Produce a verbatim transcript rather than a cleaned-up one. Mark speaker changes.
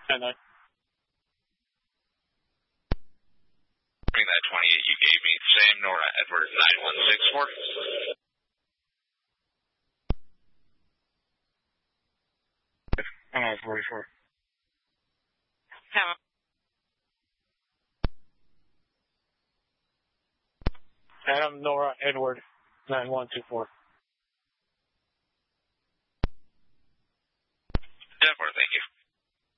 Speaker 1: nine nine.
Speaker 2: Bring that twenty-eight you gave me. Same, Nora Edward nine one six four.
Speaker 1: nine forty-four. Adam Nora Edward nine one two four.